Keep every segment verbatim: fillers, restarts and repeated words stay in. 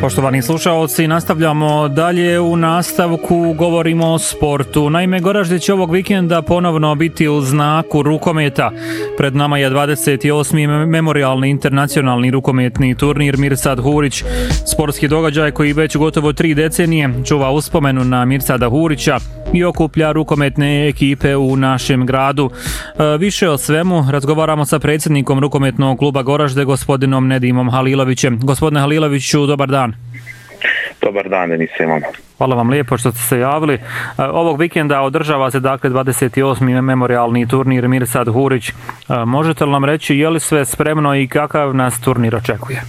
Poštovani slušaoci, nastavljamo dalje. U nastavku govorimo o sportu. Naime, Goražde će ovog vikenda ponovno biti u znaku rukometa. Pred nama je dvadeset osmi memorijalni internacionalni rukometni turnir Mirsad Hurić. Sportski događaj koji već gotovo tri decenije čuva uspomenu na Mirsada Hurića i okuplja rukometne ekipe u našem gradu. E, više o svemu razgovaramo sa predsjednikom rukometnog kluba Goražde, gospodinom Nedimom Halilovićem. Gospodine Haliloviću, dobar dan. Dobar dan, Denis Simon. Hvala vam lijepo što ste se javili. Ovog vikenda održava se dakle dvadeset osmi memorijalni turnir Mirsad Hurić. Možete li nam reći je li sve spremno i kakav nas turnir očekuje?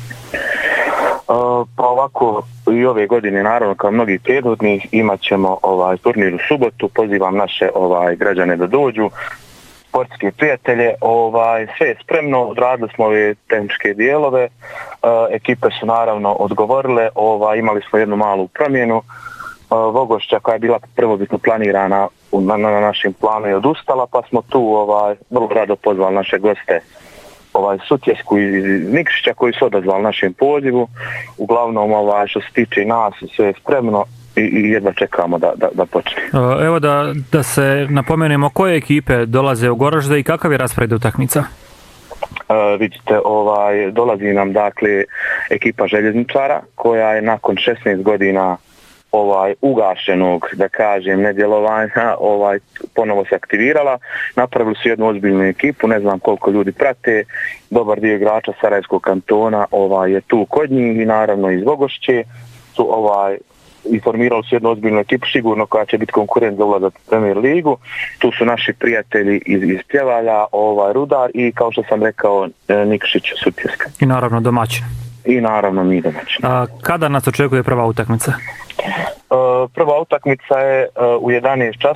Pa ovako, i ove godine, naravno, kao mnogi prethodnih, imat ćemo ovaj turnir u subotu. Pozivam naše ovaj građane da dođu, sportske prijatelje. Ovaj, sve je spremno, odradili smo ove tehničke dijelove. E, ekipe su naravno odgovorile, ovaj, imali smo jednu malu promjenu. E, Vogošća koja je bila prvobitno planirana na, na našem planu je odustala, pa smo tu ovaj, vrlo rado pozvali naše goste, ovaj Sutjesku iz Nikšića koji su odazvali našem pozivu. Uglavnom, ovaj, što se tiče nas, sve je spremno i, i jedva čekamo da, da, da počne. Evo da, da se napomenemo koje ekipe dolaze u Goražde i kakav je raspored utakmica? Uh, vidite, ovaj, dolazi nam dakle ekipa željezničara koja je nakon šesnaest godina ovaj ugašenog, da kažem, nedjelovanja, ovaj ponovo se aktivirala. Napravili su jednu ozbiljnu ekipu, ne znam koliko ljudi prate. Dobar dio igrača Sarajevskog kantona ovaj je tu kod njih i naravno iz Vogošće su ovaj i formirali su jednu ozbiljnu ekipu, sigurno koja će biti konkurent za ulazak u Premier ligu. Tu su naši prijatelji iz, iz Pjevalja, ovaj Rudar i kao što sam rekao Nikšić Sutjeska. I naravno domaćin. I naravno mi domaćin. A kada nas očekuje prva utakmica? Uh, prva utakmica je uh, u jedanaest časova.